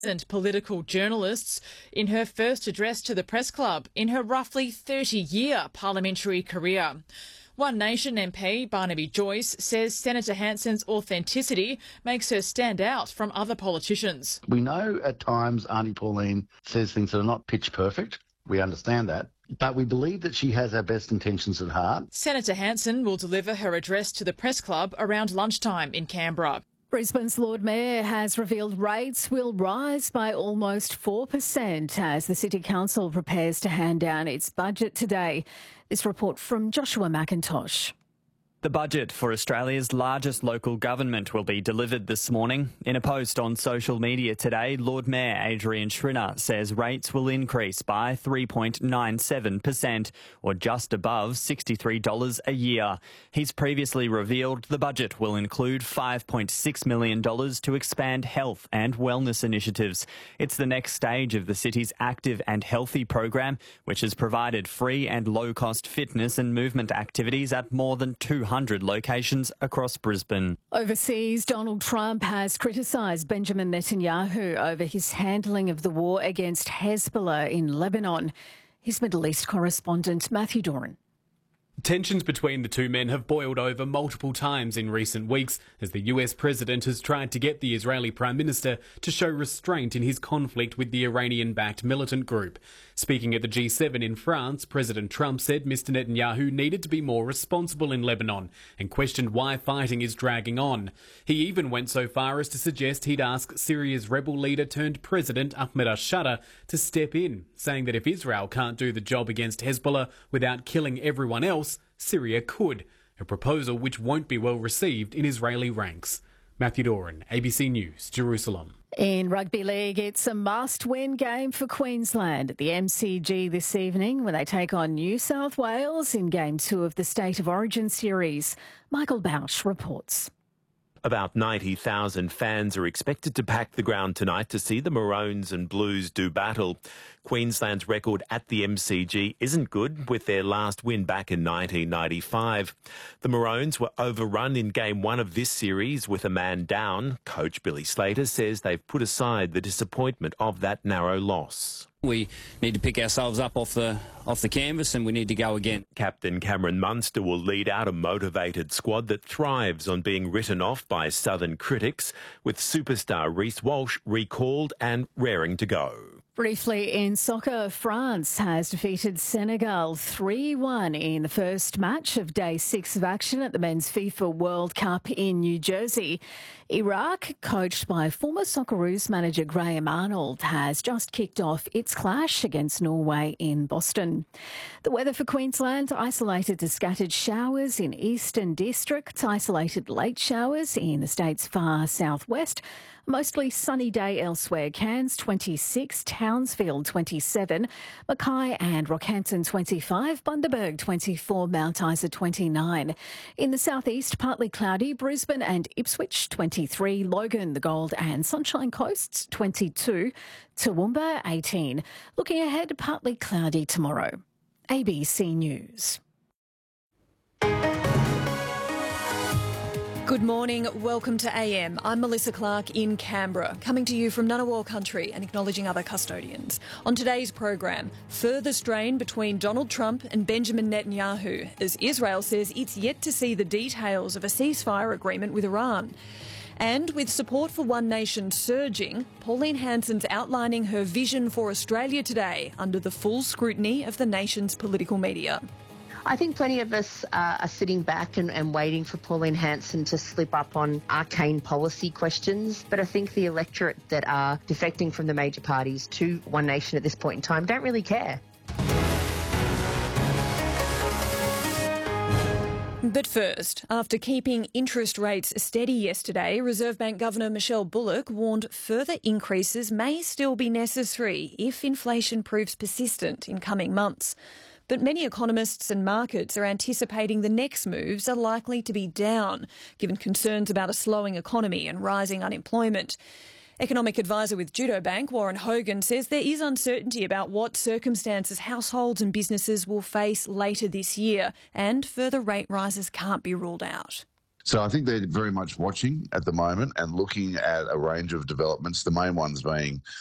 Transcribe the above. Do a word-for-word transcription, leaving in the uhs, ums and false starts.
and political journalists in her first address to the Press Club in her roughly thirty-year parliamentary career. One Nation M P Barnaby Joyce says Senator Hanson's authenticity makes her stand out from other politicians. We know at times Auntie Pauline says things that are not pitch perfect. We understand that. But we believe that she has our best intentions at heart. Senator Hanson will deliver her address to the Press Club around lunchtime in Canberra. Brisbane's Lord Mayor has revealed rates will rise by almost four percent as the City Council prepares to hand down its budget today. This report from Joshua McIntosh. The budget for Australia's largest local government will be delivered this morning. In a post on social media today, Lord Mayor Adrian Schrinner says rates will increase by three point nine seven percent, or just above sixty-three dollars a year. He's previously revealed the budget will include five point six million dollars to expand health and wellness initiatives. It's the next stage of the city's Active and Healthy program, which has provided free and low-cost fitness and movement activities at more than two hundred locations across Brisbane. Overseas, Donald Trump has criticised Benjamin Netanyahu over his handling of the war against Hezbollah in Lebanon. His Middle East correspondent Matthew Doran. Tensions between the two men have boiled over multiple times in recent weeks as the U S president has tried to get the Israeli prime minister to show restraint in his conflict with the Iranian-backed militant group. Speaking at the G seven in France, President Trump said Mister Netanyahu needed to be more responsible in Lebanon and questioned why fighting is dragging on. He even went so far as to suggest he'd ask Syria's rebel leader turned president Ahmed al-Sharaa to step in, saying that if Israel can't do the job against Hezbollah without killing everyone else, Syria could, a proposal which won't be well received in Israeli ranks. Matthew Doran, A B C News, Jerusalem. In Rugby League, it's a must-win game for Queensland at the M C G this evening when they take on New South Wales in Game two of the State of Origin series. Michael Bausch reports. About ninety thousand fans are expected to pack the ground tonight to see the Maroons and Blues do battle. Queensland's record at the M C G isn't good, with their last win back in nineteen ninety-five. The Maroons were overrun in game one of this series with a man down. Coach Billy Slater says they've put aside the disappointment of that narrow loss. We need to pick ourselves up off the off the canvas and we need to go again. Captain Cameron Munster will lead out a motivated squad that thrives on being written off by Southern critics, with superstar Reece Walsh recalled and raring to go. Briefly in soccer, France has defeated Senegal three one in the first match of day six of action at the Men's FIFA World Cup in New Jersey. Iraq, coached by former Socceroos manager Graham Arnold, has just kicked off its clash against Norway in Boston. The weather for Queensland: isolated to scattered showers in eastern districts, isolated late showers in the state's far southwest. Mostly sunny day elsewhere. Cairns twenty-six, Townsville twenty-seven, Mackay and Rockhampton twenty-five, Bundaberg twenty-four, Mount Isa twenty-nine. In the southeast, partly cloudy, Brisbane and Ipswich twenty-three, Logan, the Gold and Sunshine Coasts twenty-two, Toowoomba eighteen. Looking ahead, partly cloudy tomorrow. A B C News. Good morning, welcome to A M. I'm Melissa Clark in Canberra, coming to you from Ngunnawal country and acknowledging other custodians. On today's program, further strain between Donald Trump and Benjamin Netanyahu, as Israel says it's yet to see the details of a ceasefire agreement with Iran. And with support for One Nation surging, Pauline Hanson's outlining her vision for Australia today under the full scrutiny of the nation's political media. I think plenty of us uh, are sitting back and, and waiting for Pauline Hanson to slip up on arcane policy questions. But I think the electorate that are defecting from the major parties to One Nation at this point in time don't really care. But first, after keeping interest rates steady yesterday, Reserve Bank Governor Michelle Bullock warned further increases may still be necessary if inflation proves persistent in coming months. But many economists and markets are anticipating the next moves are likely to be down, given concerns about a slowing economy and rising unemployment. Economic advisor with Judo Bank, Warren Hogan, says there is uncertainty about what circumstances households and businesses will face later this year, and further rate rises can't be ruled out. So I think they're very much watching at the moment and looking at a range of developments, the main ones being